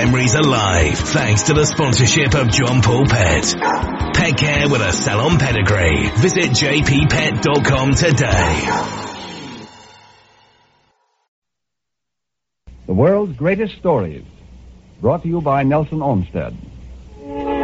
memories alive thanks to the sponsorship of John Paul Pet. Pet care with a salon pedigree. Visit jppet.com today. The world's greatest stories, brought to you by Nelson Olmsted.